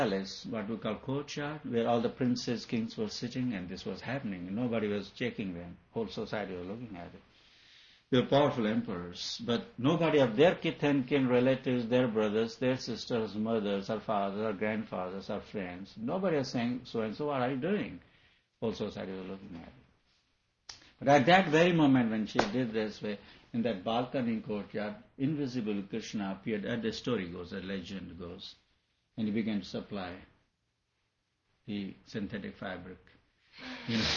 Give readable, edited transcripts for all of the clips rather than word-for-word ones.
palace, what we call courtyard, where all the princes, kings were sitting, and this was happening. Nobody was checking them. Whole society was looking at it. They were powerful emperors, but nobody of their kith and kin, relatives, their brothers, their sisters, mothers, or fathers, or grandfathers, or friends, nobody was saying, so and so, what are you doing? Whole society was looking at it. But at that very moment when she did this way, in that balcony courtyard, invisible Krishna appeared, as the story goes, the legend goes, and he began to supply the synthetic fabric. You know,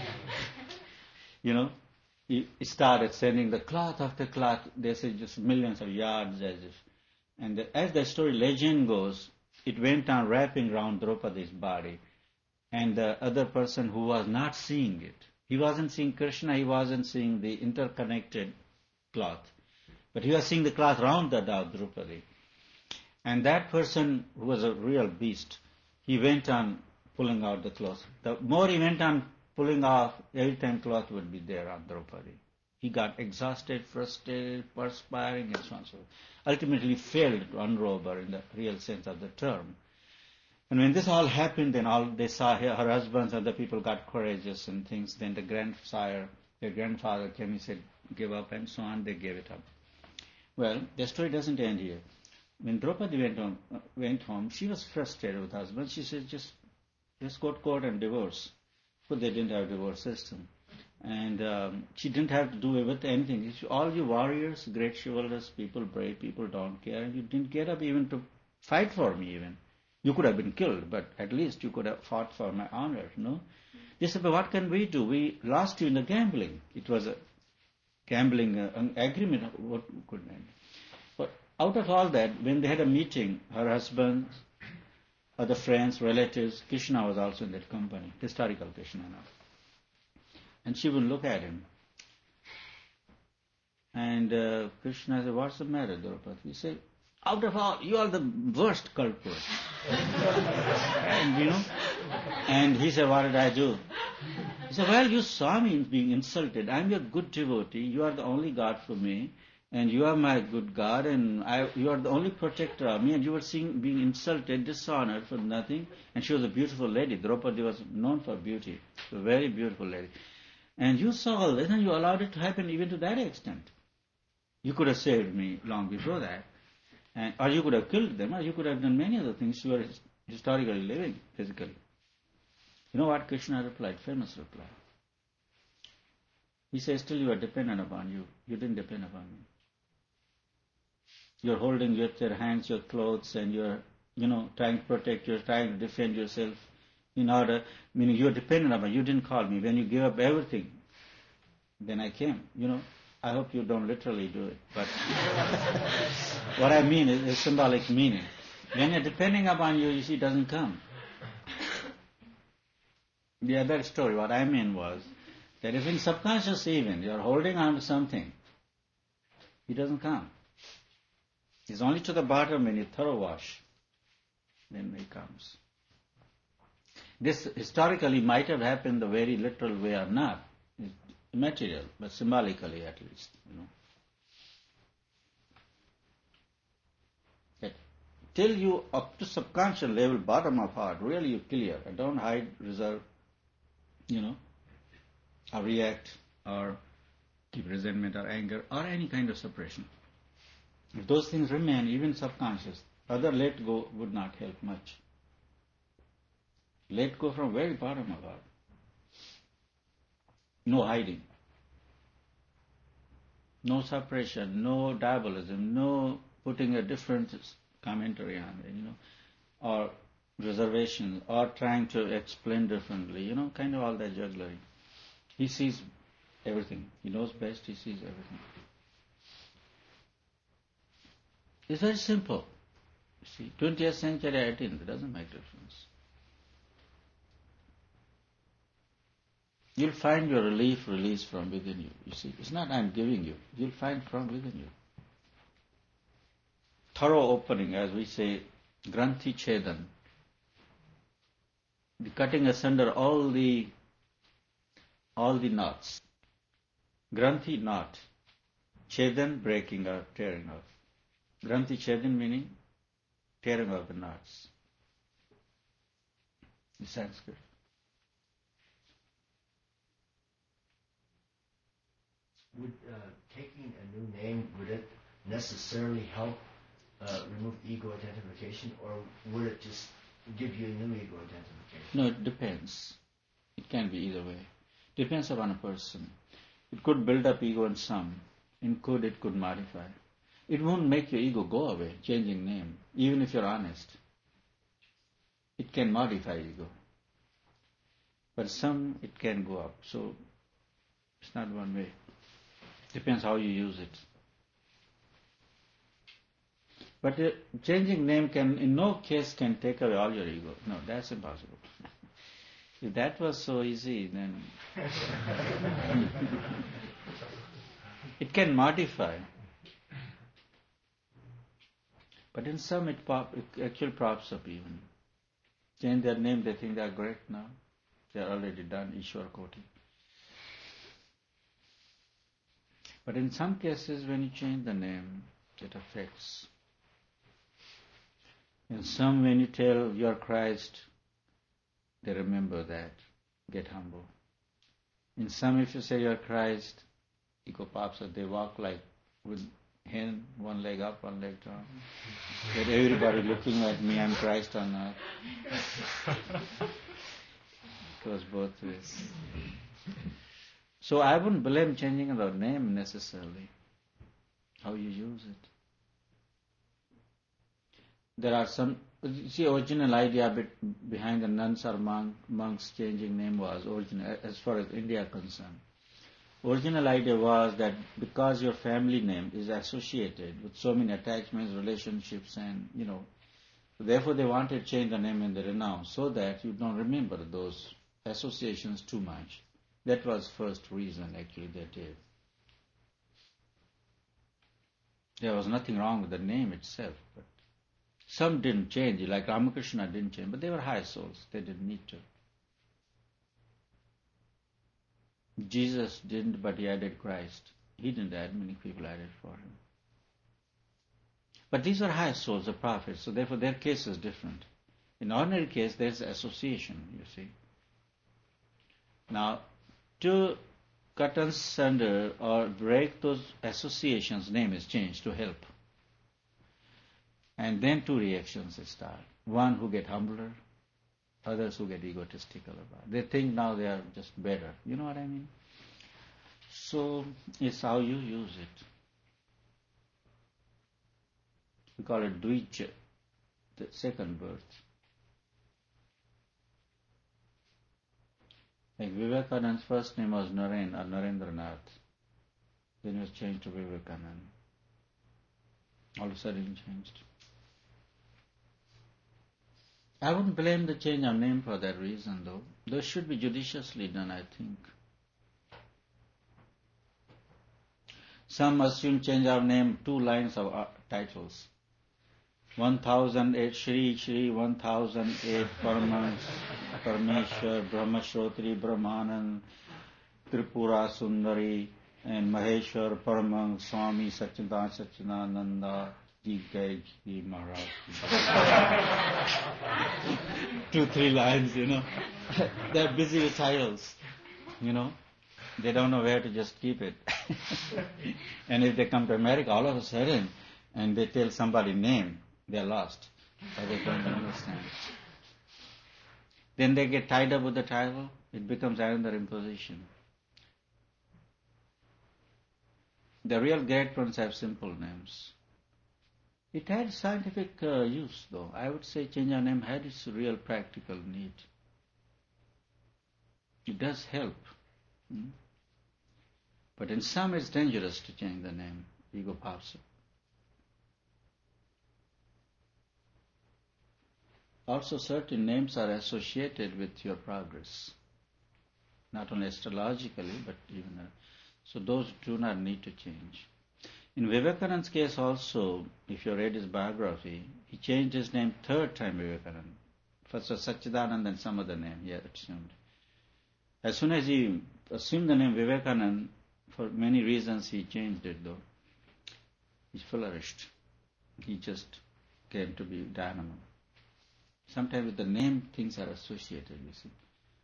you know, he started sending the cloth after cloth. They say just millions of yards, as if. And as the story legend goes, it went on wrapping around Draupadi's body. And the other person who was not seeing it, he wasn't seeing Krishna, he wasn't seeing the interconnected cloth, but he was seeing the cloth around the Draupadi. And that person, who was a real beast, he went on pulling out the cloth. The more he went on pulling off, every time cloth would be there on Draupadi. He got exhausted, frustrated, perspiring, and so on and so forth. Ultimately failed to unrobe her in the real sense of the term. And when this all happened, then all they saw her husbands and the people got courageous and things. Then the grandsire, their grandfather came and said, give up, and so on. They gave it up. Well, the story doesn't end here. When Draupadi went home, she was frustrated with her husband. She said, just go to court and divorce. But they didn't have a divorce system. And she didn't have to do with anything. All you warriors, great chivalrous people, brave people, don't care. And you didn't get up even to fight for me even. You could have been killed, but at least you could have fought for my honor, no? They said, but what can we do? We lost you in the gambling. It was a gambling agreement. What could end? But out of all that, when they had a meeting, her husband, other friends, relatives, Krishna was also in that company, historical Krishna now. And she would look at him. And Krishna said, what's the matter, Draupadi? He said, out of all, you are the worst culprit. And he said, what did I do? He said, well, you saw me being insulted. I'm your good devotee. You are the only God for me. And you are my good God. And you are the only protector of me. And you were being insulted, dishonored for nothing. And she was a beautiful lady. Draupadi was known for beauty. A very beautiful lady. And you saw all this and you allowed it to happen even to that extent. You could have saved me long before that. Or you could have killed them, or you could have done many other things. You were historically living, physically. You know what Krishna replied? Famous reply. He says, still you are dependent upon you. You didn't depend upon me. You're holding with your hands your clothes and you're, trying to protect, you're trying to defend yourself in order, meaning you're dependent upon me. You didn't call me. When you gave up everything, then I came, I hope you don't literally do it, but what I mean is symbolic meaning. When you're depending upon you, it doesn't come. The other story, what I mean was that if in subconscious even you're holding on to something, it doesn't come. It's only to the bottom when you thorough wash, then it comes. This historically might have happened the very literal way or not. Material, but symbolically at least, That till you up to subconscious level, bottom of heart, really you clear, and don't hide, reserve, or react, or keep resentment or anger, or any kind of suppression. If those things remain, even subconscious, other let go would not help much. Let go from very bottom of heart. No hiding, no suppression, no diabolism, no putting a different commentary on it, or reservation, or trying to explain differently, kind of all that jugglery. He sees everything. He knows best, he sees everything. It's very simple. You see, 20th century, 18th, it doesn't make difference. You'll find your release from within you. You see, it's not I'm giving you. You'll find from within you. Thorough opening, as we say, Granthi Chedan. The cutting asunder all the knots. Granthi knot. Chedan breaking or tearing off. Granthi Chedan meaning tearing off the knots. the Sanskrit. Would taking a new name, would it necessarily help remove ego identification, or would it just give you a new ego identification? No, it depends. It can be either way. Depends upon a person. It could build up ego in some. It could modify. It won't make your ego go away, changing name, even if you're honest. It can modify ego. But some, it can go up. So, it's not one way. Depends how you use it. But changing name can, in no case, can take away all your ego. No, that's impossible. If that was so easy, then it can modify. But in some, it actually props up even. Change their name, they think they are great now. They are already done, Ishwar Koti. But in some cases, when you change the name, it affects. In some, when you tell you are Christ, they remember that, get humble. In some, if you say you are Christ, ego pops up, they walk like with hand, one leg up, one leg down. Get everybody looking at me, I'm Christ or not. It goes both ways. So I wouldn't blame changing the name necessarily, how you use it. There are some, see, original idea behind the nuns or monks changing name was original, as far as India is concerned. Original idea was that because your family name is associated with so many attachments, relationships, and, therefore they wanted to change the name and the renown so that you don't remember those associations too much. That was first reason actually they did. There was nothing wrong with the name itself, but some didn't change, like Ramakrishna didn't change, but they were high souls, they didn't need to. Jesus didn't, but he added Christ. He didn't add, many people added for him. But these are high souls, the prophets, so therefore their case is different. In ordinary case, there's association, you see. Now, to cut asunder or break those associations, name is changed to help. And then two reactions start. One who get humbler, others who get egotistical about it. They think now they are just better. You know what I mean? So it's how you use it. We call it Dvija, the second birth. Like Vivekananda's first name was Naren or Narendranath. Then it was changed to Vivekananda. All of a sudden it changed. I wouldn't blame the change of name for that reason though. Those should be judiciously done, I think. Some assume change of name, 2 lines of titles. 1008 Shri 1008 Parameshwar, Brahmashrotri, Brahmanand, Tripura Sundari, and Maheshwar Paramang Swami Satchidananda Ji Gai Ji Maharaj. 2-3 lines, They're busy with titles, They don't know where to just keep it. And if they come to America all of a sudden and they tell somebody name, they're lost. Or they don't understand. Then they get tied up with the title, it becomes another imposition. The real great ones have simple names. It had scientific use though. I would say change of name had its real practical need. It does help. But in some it's dangerous to change the name. Ego pops up. Also certain names are associated with your progress. Not only astrologically, but even... so those do not need to change. In Vivekananda's case also, if you read his biography, he changed his name 3rd time Vivekananda. First was Satchidananda and some other name he had assumed. As soon as he assumed the name Vivekananda, for many reasons he changed it though. He flourished. He just came to be dynamo. Sometimes with the name things are associated, you see.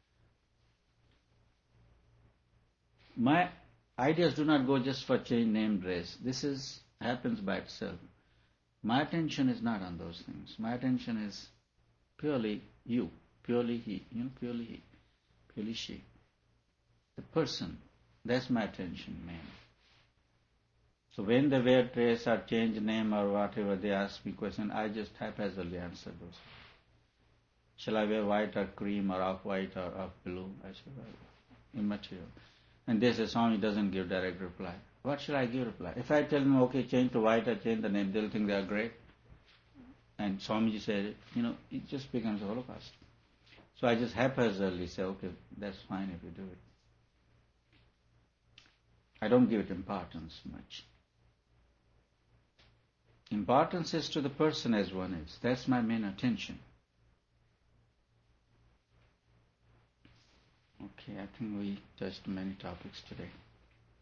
My ideas do not go just for change name, dress. This happens by itself. My attention is not on those things. My attention is purely you, purely he, purely he, purely she. The person, that's my attention mainly. So when they wear dress or change name or whatever, they ask me question, I just haphazardly answer those. Shall I wear white or cream or off-white or off-blue? I say, well, immaterial. And they say, Swami doesn't give direct reply. What should I give reply? If I tell them, okay, change to white or change the name, they'll think they are great. And Swamiji said, it just becomes a Holocaust. So I just haphazardly say, okay, that's fine if you do it. I don't give it importance much. Importance is to the person as one is. That's my main attention. Okay, I think we touched many topics today.